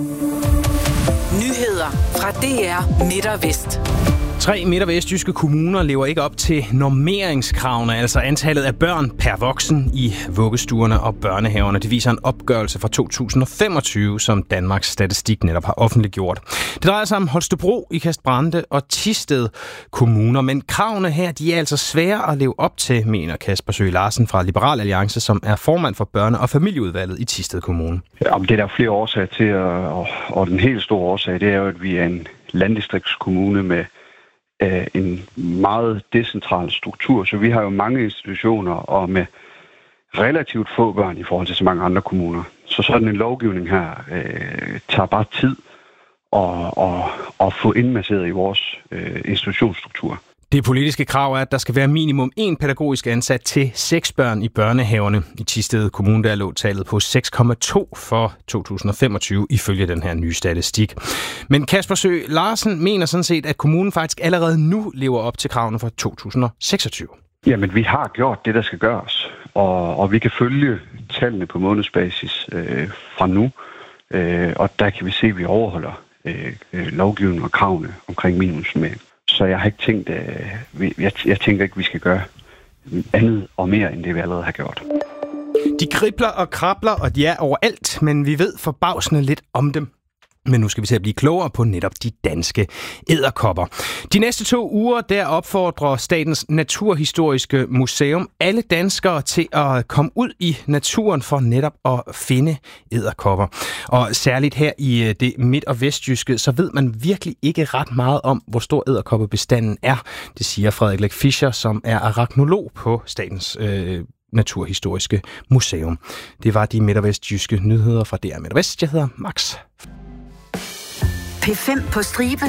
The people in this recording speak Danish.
Nyheder fra DR Midt og Vest. 3 midt- og vestjyske kommuner lever ikke op til normeringskravene, altså antallet af børn per voksen i vuggestuerne og børnehaverne. Det viser en opgørelse fra 2025, som Danmarks Statistik netop har offentliggjort. Det drejer sig om Holstebro, Ikast-Brande og Thisted kommuner, men kravene her, de er altså svære at leve op til, mener Kasper Søe Larsen fra Liberal Alliance, som er formand for børne- og familieudvalget i Thisted Kommune. Jamen, det er der flere årsager til, og den helt store årsag, det er jo, at vi er en landdistriktskommune med en meget decentral struktur, så vi har jo mange institutioner og med relativt få børn i forhold til så mange andre kommuner. Så sådan en lovgivning her tager bare tid at få indmasseret i vores institutionsstruktur. Det politiske krav er, at der skal være minimum 1 pædagogisk ansat til 6 børn i børnehaverne. I Thisted Kommune der lå tallet på 6,2 for 2025, ifølge den her nye statistik. Men Kasper Søe Larsen mener sådan set, at kommunen faktisk allerede nu lever op til kravene for 2026. Jamen, vi har gjort det, der skal gøres, og vi kan følge tallene på månedsbasis fra nu, og der kan vi se, at vi overholder lovgivningen og kravene omkring minimumsnormering. Så jeg har ikke tænkt, jeg tænker ikke, vi skal gøre andet og mere, end det vi allerede har gjort. De kribler og krabler, og de er overalt, men vi ved forbavsende lidt om dem. Men nu skal vi til at blive klogere på netop de danske edderkopper. De næste 2 uger, der opfordrer Statens Naturhistoriske Museum alle danskere til at komme ud i naturen for netop at finde edderkopper. Og særligt her i det midt- og vestjyske, så ved man virkelig ikke ret meget om, hvor stor edderkoppebestanden er. Det siger Frederik Læk Fischer, som er arachnolog på Statens Naturhistoriske Museum. Det var de midt- og vestjyske nyheder fra DR Midt og Vest. Jeg hedder Max. P5 på stribe.